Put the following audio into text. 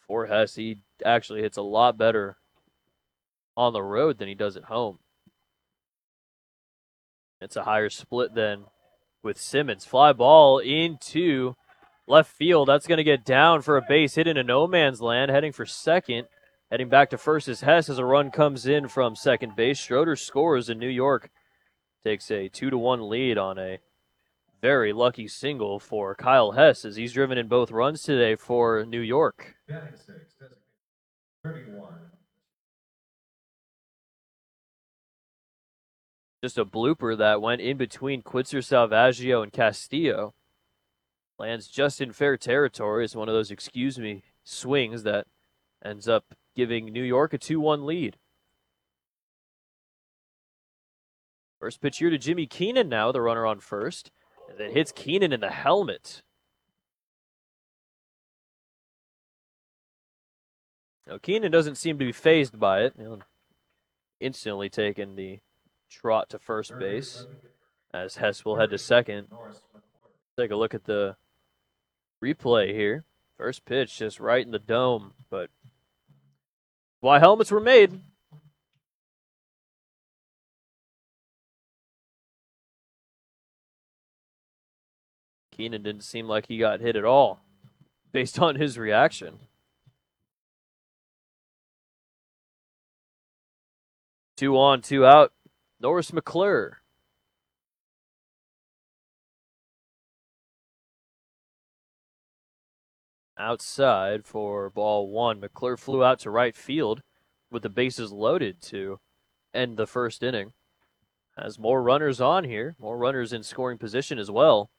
for Hess. He actually hits a lot better on the road than he does at home. It's a higher split than with Simmons. Fly ball into left field. That's going to get down for a base hit into no man's land. Heading for second. Heading back to first is Hess as a run comes in from second base. Schroeder scores, and New York takes a 2-1 lead on a very lucky single for Kyle Hess as he's driven in both runs today for New York. 31. Just a blooper that went in between Quitzer, Salvaggio, and Castillo. Lands just in fair territory. It's one of those excuse me swings that ends up giving New York a 2-1 lead. First pitch here to Jimmy Keenan now, the runner on first. And then hits Keenan in the helmet. Now, Keenan doesn't seem to be fazed by it. Instantly taking the trot to first base as Hess will head to second. Take a look at the replay here. First pitch just right in the dome, but why helmets were made. Keenan didn't seem like he got hit at all based on his reaction. 2 on, 2 out. Norris McClure. Outside for ball one. McClure flew out to right field with the bases loaded to end the first inning. Has more runners on here, more runners in scoring position as well.